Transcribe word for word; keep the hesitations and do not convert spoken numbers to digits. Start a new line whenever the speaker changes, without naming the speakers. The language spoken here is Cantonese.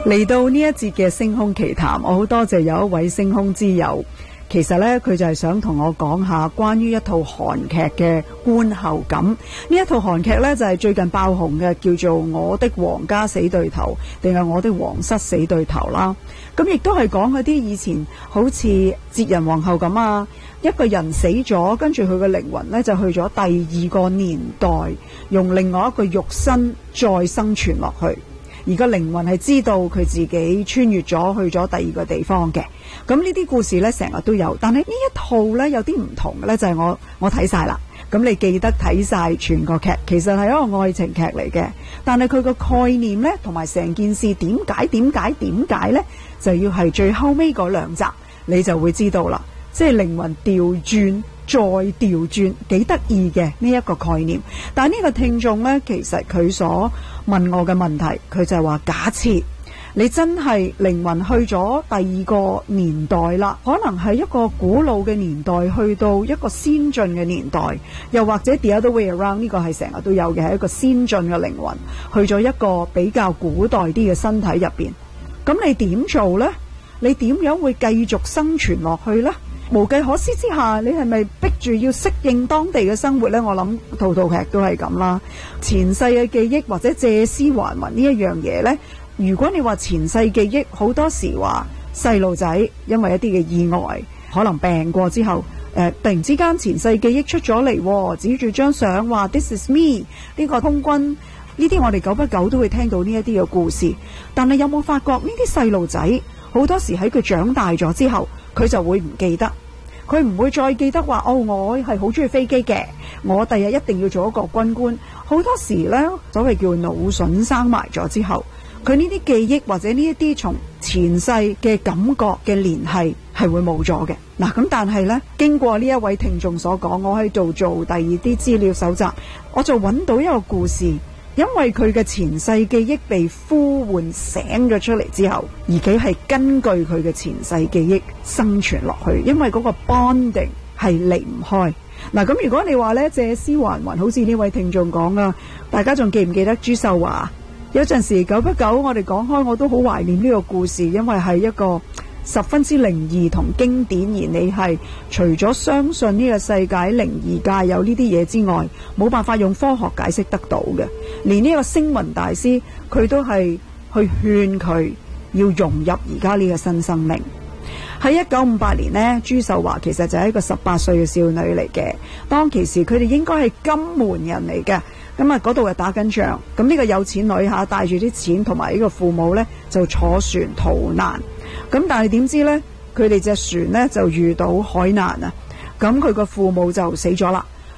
嚟到呢一節嘅星空奇談，我好多謝有一位星空之友，其實呢，佢就係想同我講下關於一套韓劇嘅觀後感。呢一套韓劇呢，就係最近爆紅嘅，叫做《我的皇家死對頭》定係《我的皇室死對頭》啦。咁亦都係講嗰啲以前好似哲仁皇后咁啊，一個人死咗，跟住佢嘅靈魂呢，就去咗第二個年代，用另外一個肉身再生存落去。而個靈魂係知道佢自己穿越咗去咗第二個地方嘅。咁呢啲故事呢，成日都有，但係呢一套呢，有啲唔同嘅呢，就係我我睇晒啦。咁你記得睇晒全個劇，其實係一個愛情劇嚟嘅，但係佢個概念呢，同埋成件事點解點解點解呢，就要係最後尾嗰兩集你就會知道啦。即係靈魂調轉再調轉，幾得意嘅呢一個概念。但係呢個聽眾呢，其實佢所問我嘅問題，佢就係話假設你真係靈魂去咗第二個年代啦，可能係一個古老嘅年代去到一個先進嘅年代，又或者 the other way around， 呢個係成日都有嘅，係一個先進嘅靈魂去咗一個比較古代啲嘅身體入邊。咁你點做呢？你點樣會繼續生存落去呢？無計可施之下，你係咪逼住要適應當地嘅生活呢？我諗套套劇都係咁啦。前世嘅記憶或者借屍還魂呢一樣嘢呢，如果你話前世記憶，好多時話細路仔因為一啲嘅意外，可能病過之後，呃、突然之間前世記憶出咗嚟，指住張相話 This is me， 呢個空軍，呢啲我哋久不久都會聽到呢一啲嘅故事。但係有冇發覺呢啲細路仔好多時喺佢長大咗之後，佢就會唔記得，佢唔會再記得話哦，我係好中意飛機嘅，我第日一定要做一個軍官。好多時呢，所謂叫腦筍生埋咗之後，佢呢啲記憶或者呢一啲從前世嘅感覺嘅聯繫係會冇咗嘅。嗱，咁但係呢，經過呢一位聽眾所講，我喺度做第二啲資料搜集，我就揾到一個故事。因為佢嘅前世記憶被呼喚醒咗出嚟之後，而佢係根據佢嘅前世記憶生存落去，因為嗰個 bonding 係離唔開。嗱，咁如果你話呢，借屍還魂，好似呢位聽眾講啊，大家仲記唔記得朱秀華？有陣時久不久我哋講開，我都好懷念呢個故事，因為係一個十分之靈異同經典，而你係除咗相信呢個世界靈異界有呢啲嘢之外，冇辦法用科學解釋得到嘅。連呢個星雲大師佢都係去勸佢要融入而家呢個新生命。喺一九五八年呢，朱秀華其實就係一個十八歲嘅少女嚟嘅。當其時佢哋應該係金門人嚟嘅，咁啊嗰度係打緊仗，咁呢個有錢女下帶住啲錢同埋呢個父母呢，就坐船逃難。咁但係點知呢？佢哋隻船呢就遇到海難啊！咁佢個父母就死咗啦。